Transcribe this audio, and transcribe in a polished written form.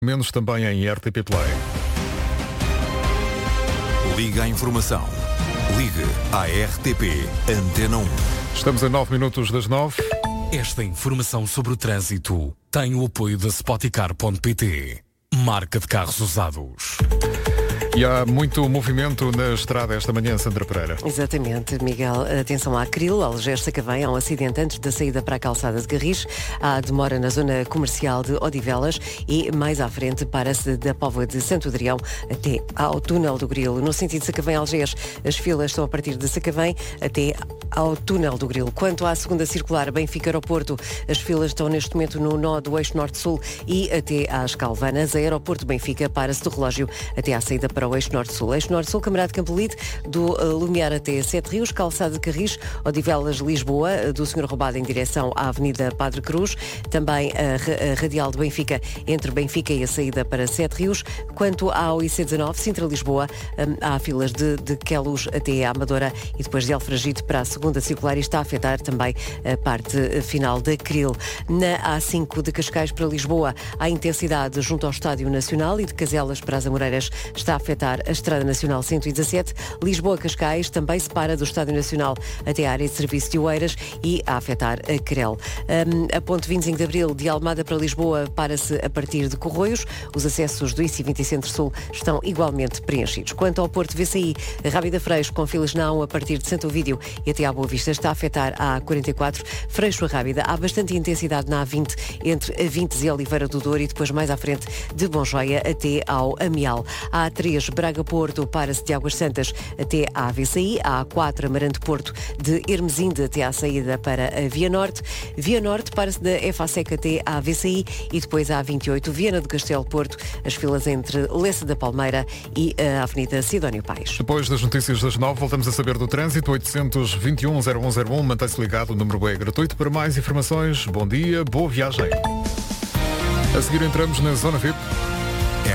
Menos também em RTP Play. Liga à informação. Ligue à RTP Antena 1. Estamos a 9 minutos das 9. Esta informação sobre o trânsito tem o apoio da Spoticar.pt, marca de carros usados. E há muito movimento na estrada esta manhã, Sandra Pereira. Exatamente, Miguel. Atenção à Acril, Algés-Sacavém. Há um acidente antes da saída para a calçada de Garris. Há demora na zona comercial de Odivelas e mais à frente para-se da Póvoa de Santo Adrião até ao túnel do Grilo. No sentido de Sacavém-Algés, as filas estão a partir de Sacavém até ao túnel do Grilo. Quanto à segunda circular Benfica-Aeroporto, as filas estão neste momento no nó do eixo norte-sul e até às Calvanas. Aeroporto Benfica para-se do relógio até à saída para o eixo norte-sul. Eixo norte-sul, Camarada de Campolide, do Lumiar até Sete Rios, calçada de Carris, Odivelas, Lisboa, do Senhor Roubado em direção à Avenida Padre Cruz, também a Radial de Benfica, entre Benfica e a saída para Sete Rios. Quanto ao IC19, Sintra-Lisboa, há filas de Queluz até à Amadora e depois de Alfragide para a segunda circular e está a afetar também a parte final da Cril. Na A5 de Cascais para Lisboa, há intensidade junto ao Estádio Nacional e de Caselas para as Amoreiras está a afetar a Estrada Nacional 117. Lisboa-Cascais também se para do Estádio Nacional até a área de serviço de Oeiras e a afetar a Crel. A ponte 25 de Abril de Almada para Lisboa para-se a partir de Corroios. Os acessos do IC20 Centro-Sul estão igualmente preenchidos. Quanto ao Porto VCI, Rábida Freixo com filas na A1 a partir de Santo Ovídio e até à Boa Vista está a afetar a A44. Freixo a Rábida, há bastante intensidade na A20 entre a Vintes e Oliveira do Douro e depois mais à frente de Bonjoia até ao Amial. A A3 Braga-Porto para-se de Águas Santas até à AVCI, a A4 Amarante-Porto de Hermesinde até à saída para a Via Norte. Via Norte para-se da EFASEC até à AVCI e depois à A28 Viana do Castelo-Porto, as filas entre Lessa da Palmeira e a Avenida Sidónio Paes. Depois das notícias das 9, voltamos a saber do trânsito. 821-0101, mantém-se ligado, o número é gratuito. Para mais informações, bom dia, boa viagem. A seguir entramos na Zona VIP.